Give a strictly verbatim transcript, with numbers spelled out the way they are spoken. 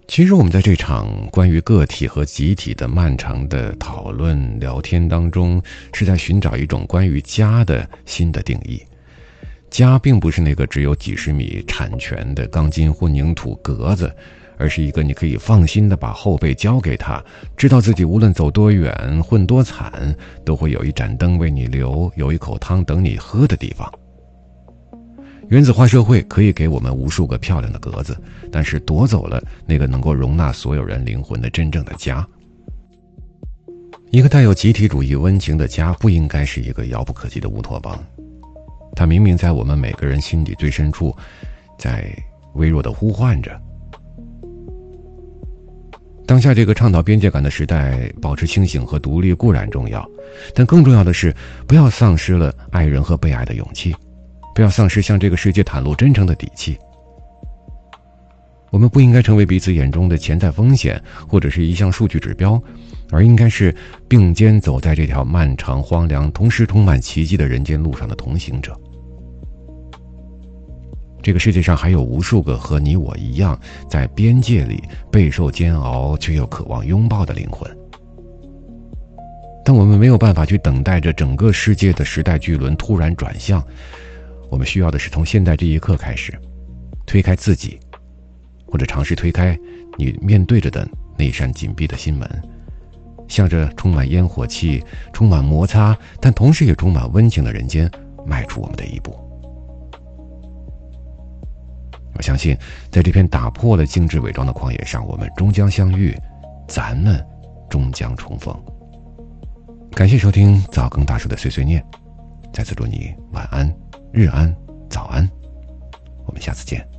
其实我们在这场关于个体和集体的漫长的讨论聊天当中，是在寻找一种关于家的新的定义。家并不是那个只有几十米产权的钢筋混凝土格子，而是一个你可以放心的把后背交给他，知道自己无论走多远混多惨，都会有一盏灯为你留，有一口汤等你喝的地方。原子化社会可以给我们无数个漂亮的格子，但是夺走了那个能够容纳所有人灵魂的真正的家。一个带有集体主义温情的家不应该是一个遥不可及的乌托邦，它明明在我们每个人心底最深处，在微弱地呼唤着。当下这个倡导边界感的时代，保持清醒和独立固然重要，但更重要的是不要丧失了爱人和被爱的勇气，不要丧失向这个世界袒露真诚的底气。我们不应该成为彼此眼中的潜在风险或者是一项数据指标，而应该是并肩走在这条漫长荒凉同时充满奇迹的人间路上的同行者。这个世界上还有无数个和你我一样在边界里备受煎熬却又渴望拥抱的灵魂。但我们没有办法去等待着整个世界的时代巨轮突然转向，我们需要的是从现在这一刻开始，推开自己，或者尝试推开你面对着的那扇紧闭的心门，向着充满烟火气、充满摩擦，但同时也充满温情的人间迈出我们的一步。我相信，在这片打破了精致伪装的旷野上，我们终将相遇，咱们终将重逢。感谢收听早更大叔的碎碎念，再次祝你晚安、日安、早安，我们下次见。